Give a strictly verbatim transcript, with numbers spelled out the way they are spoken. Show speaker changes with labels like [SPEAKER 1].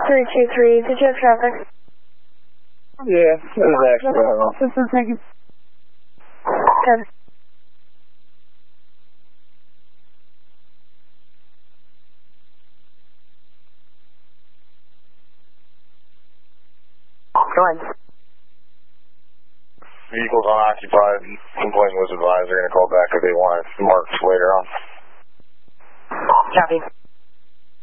[SPEAKER 1] three two three, did you have traffic?
[SPEAKER 2] Yeah, it was actually wrong.
[SPEAKER 1] This is taking... Good. Go ahead.
[SPEAKER 2] Vehicle's unoccupied. Complaint was advised they're going to call back if they want it marked later on.
[SPEAKER 1] Copy.